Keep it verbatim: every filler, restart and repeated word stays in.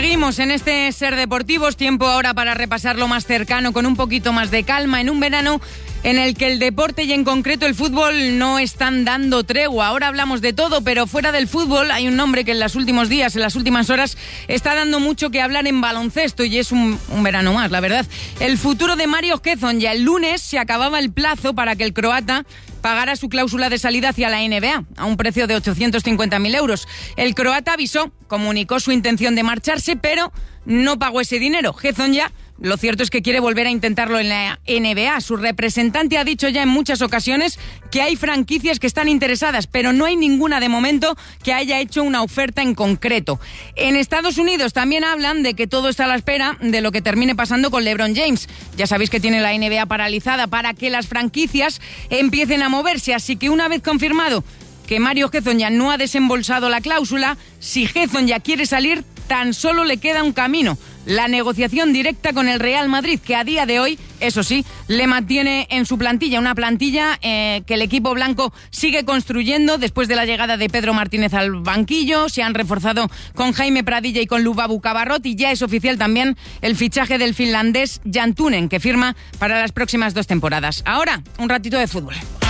Seguimos en este Ser Deportivos, tiempo ahora para repasar lo más cercano con un poquito más de calma en un verano en el que el deporte y en concreto el fútbol no están dando tregua. Ahora hablamos de todo, pero fuera del fútbol hay un nombre que en los últimos días, en las últimas horas, está dando mucho que hablar en baloncesto y es un, un verano más, la verdad. El futuro de Mario Hezonja. Ya el lunes se acababa el plazo para que el croata pagara su cláusula de salida hacia la N B A, a un precio de ochocientos cincuenta mil euros. El croata avisó, comunicó su intención de marcharse, pero no pagó ese dinero. Hezonja, lo cierto es que quiere volver a intentarlo en la N B A. Su representante ha dicho ya en muchas ocasiones que hay franquicias que están interesadas, pero no hay ninguna de momento que haya hecho una oferta en concreto. En Estados Unidos también hablan de que todo está a la espera de lo que termine pasando con LeBron James. Ya sabéis que tiene la N B A paralizada para que las franquicias empiecen a moverse, así que una vez confirmado que Mario Hezonja no ha desembolsado la cláusula, si Hezonja quiere salir, tan solo le queda un camino: la negociación directa con el Real Madrid, que a día de hoy, eso sí, le mantiene en su plantilla, una plantilla eh, que el equipo blanco sigue construyendo después de la llegada de Pedro Martínez al banquillo. Se han reforzado con Jaime Pradilla y con Lubabu Cabarrot, y ya es oficial también el fichaje del finlandés Jan Tunen, que firma para las próximas dos temporadas. Ahora, un ratito de fútbol.